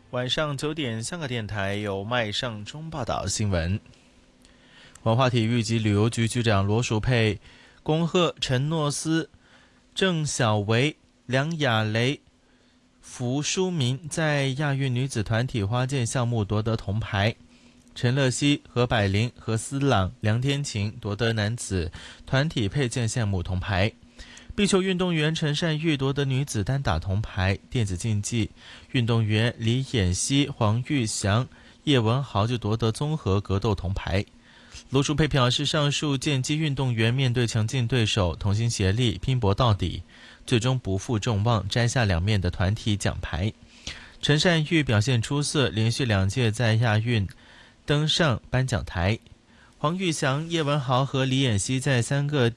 晚上9点，香港电台有麦尚中报道新闻。文化体育及旅游局局长罗淑佩恭贺陈诺斯、郑晓维、梁雅蕾、符书明在亚运女子团体花剑项目夺得铜牌，陈乐熙、何百灵、何思朗、梁天晴夺得男子团体佩剑项目铜牌。壁球运动员陈善玉夺得女子单打铜牌，电子竞技运动员李衍熙、黄玉祥、叶文豪就夺得综合格斗铜牌。罗淑佩表示，上述剑击运动员面对强劲对手，同心协力，拼搏到底，最终不负众望，摘下2面的团体奖牌。陈善玉表现出色，连续2届在亚运登上颁奖台。黄玉祥、叶文豪和李衍熙在3个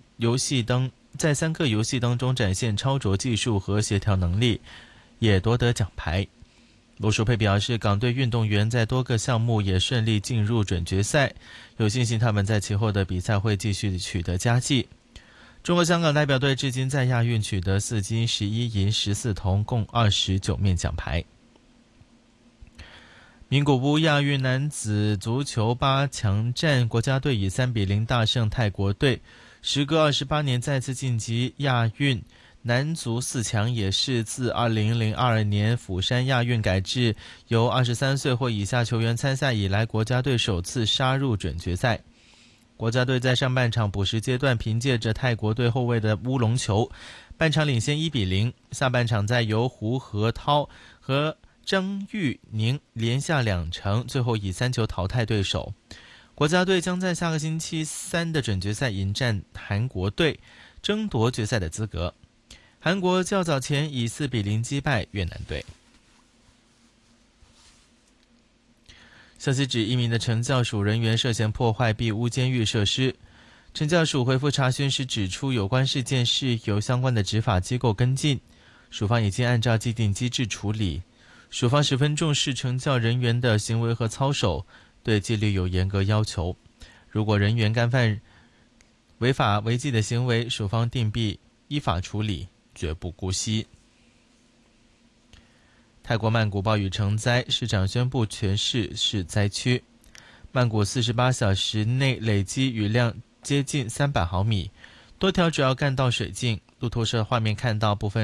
游戏当中展现超卓技术和协调能力，也夺得奖牌。罗淑佩表示，港队运动员在多个项目也顺利进入准决赛，有信心他们在其后的比赛会继续取得佳绩。中国香港代表队至今在亚运取得4金11银14铜，共29面奖牌。名古屋亚运男子足球8强战，国家队以3-0大胜泰国队，时隔28年再次晋级亚运。男足4强也是自2002年釜山亚运改制由23岁或以下球员参赛以来，国家队首次杀入准决赛。国家队在上半场补时阶段凭借着泰国队后卫的乌龙球，半场领先1-0，下半场再由胡和涛和张玉宁连下2城，最后以3球淘汰对手。国家队将在下个星期3的准决赛迎战韩国队，争夺决赛的资格。韩国较早前以4-0击败越南队。消息指，1名的惩教署人员涉嫌破坏庇屋监狱设施。惩教署回复查询时指出，有关事件是由相关的执法机构跟进，署方已经按照既定机制处理。署方十分重视惩教人员的行为和操守，对纪律有严格要求。如果人员干犯违法违纪的行为，署方定必依法处理，绝不姑息。泰国曼谷暴雨成灾，市长宣布全市是灾区。曼谷48小时内累积雨量接近300毫米，多条主要干道水浸。路透社画面看到部分